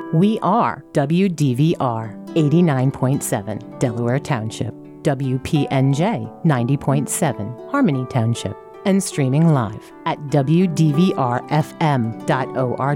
We are WDVR 89.7 Delaware Township, WPNJ 90.7 Harmony Township, and streaming live at WDVRFM.org